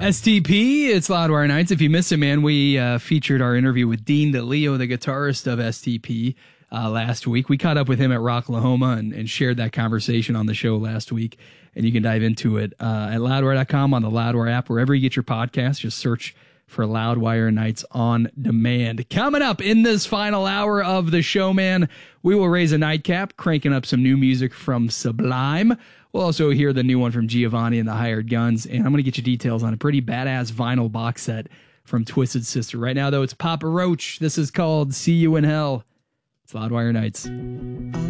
STP, it's Loudwire Nights. If you missed it, man, we featured our interview with Dean DeLeo, the guitarist of STP, last week. We caught up with him at Rocklahoma and shared that conversation on the show last week. And you can dive into it at loudwire.com, on the Loudwire app, wherever you get your podcasts. Just search for Loudwire Nights on Demand. Coming up in this final hour of the show, man, we will raise a nightcap, cranking up some new music from Sublime. We'll also hear the new one from Giovanni and the Hired Guns, and I'm going to get you details on a pretty badass vinyl box set from Twisted Sister. Right now, though, it's Papa Roach. This is called See You in Hell. It's Loudwire Nights.